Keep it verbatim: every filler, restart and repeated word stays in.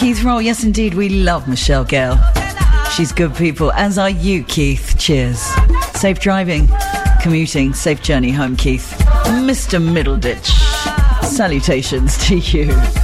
Keith Roll, yes indeed, we love Michelle Gale. She's good people, as are you, Keith. Cheers. Safe driving, commuting, safe journey home, Keith. Mister Middleditch, salutations to you.